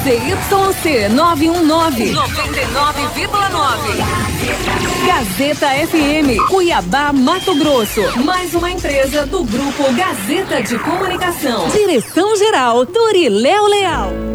ZYC 919, 99,9. Gazeta FM, Cuiabá, Mato Grosso. Mais uma empresa do Grupo Gazeta de Comunicação. Direção-geral, Turiléo Leal.